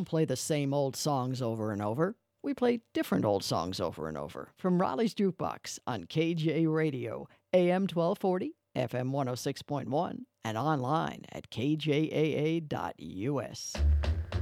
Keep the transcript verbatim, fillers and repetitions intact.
don't play the same old songs over and over. We play different old songs over and over. From Raleigh's Jukebox on K J Radio, A M twelve forty, F M one oh six point one, and online at k j a a dot u s.